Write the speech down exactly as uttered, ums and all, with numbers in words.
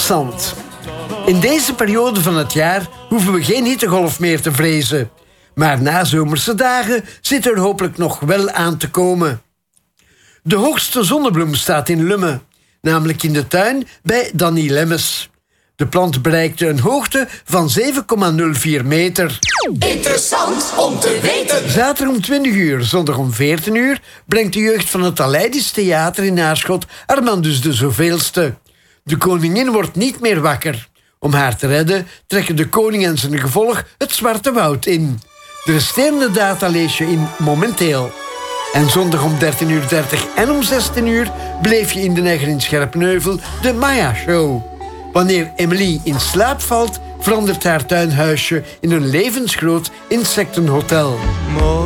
zand. In deze periode van het jaar hoeven we geen hittegolf meer te vrezen. Maar na zomerse dagen zit er hopelijk nog wel aan te komen. De hoogste zonnebloem staat in Lumme, namelijk in de tuin bij Danny Lemmes. De plant bereikte een hoogte van zeven komma nul vier meter. Interessant om te weten. Zaterdag om twintig uur, zondag om veertien uur... brengt de jeugd van het Aleidisch Theater in Aarschot Armandus de Zoveelste. De koningin wordt niet meer wakker. Om haar te redden trekken de koning en zijn gevolg het Zwarte Woud in. De resterende data lees je in Momenteel. En zondag om dertien uur dertig en om zestien uur... bleef je in de Negger in Scherpneuvel de Maya Show. Wanneer Emily in slaap valt, verandert haar tuinhuisje in een levensgroot insectenhotel.